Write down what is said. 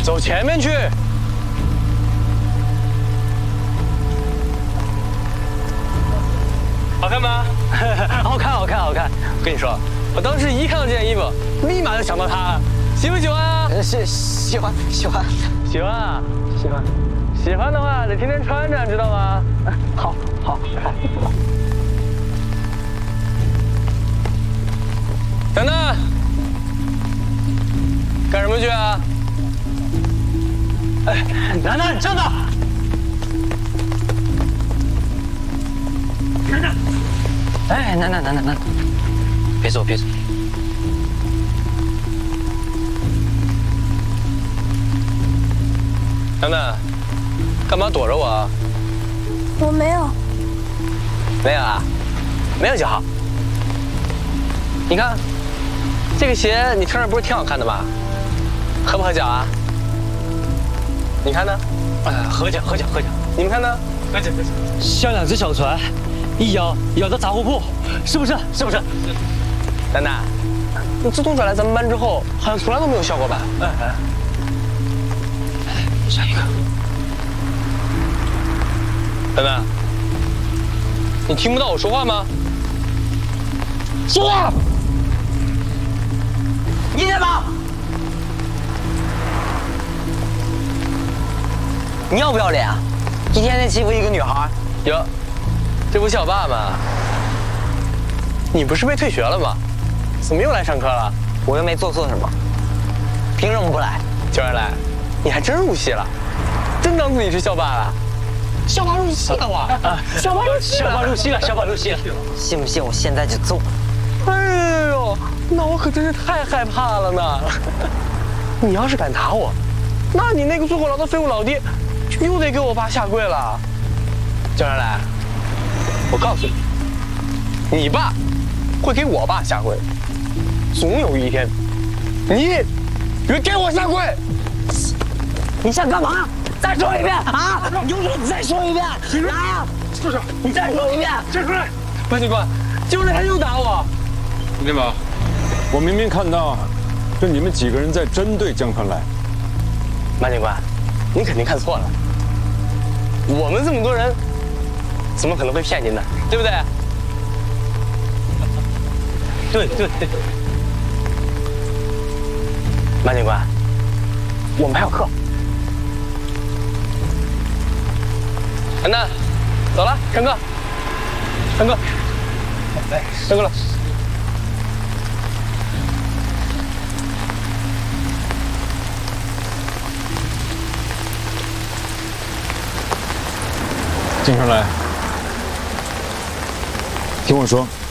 走前面去。好看吗？好看，好看，好看。我跟你说，我当时一看到这件衣服，立马就想到它，喜不喜欢啊？ 喜欢。 喜欢啊，喜欢。喜欢的话得天天穿着，知道吗？好。等等，干什么去啊？哎，楠楠，站着！楠楠，哎，楠，别走。楠楠，干嘛躲着我啊？ 我没有。 没有啊？没有就好。你看，这个鞋你穿着不是挺好看的吗？合不合脚啊？你看呢？合脚。你们看呢？合脚。像两只小船，一咬到杂货铺，是不是？楠楠，你自从转来咱们班之后，好像从来都没有笑过吧？下一个。楠楠，你听不到我说话吗？说话！你在忙？你要不要脸啊？一天天欺负一个女孩。哟，这不校霸吗？你不是被退学了吗？怎么又来上课了？我又没做错什么，凭什么不来？九儿来，你还真入戏了，真当自己是校霸了？校霸入戏了我！校霸入戏了！信不信我现在就揍？哎呦，那我可真是太害怕了呢！你要是敢打我，那你那个坐过牢的废物老爹，就又得给我爸下跪了。江然来，我告诉你，你爸会给我爸下跪，总有一天，你也给我下跪。你想干嘛？再说一遍啊！你再说一遍，来呀！住手！你再说一遍，站出来！班警官，就是他又打我。 林宝，我明明看到，是你们几个人在针对江川来。 班警官，您肯定看错了。我们这么多人，怎么可能会骗您呢？对不对？对。班警官，我们还有课。楠楠，走了，上课。来，上课了。 江川来，听我说。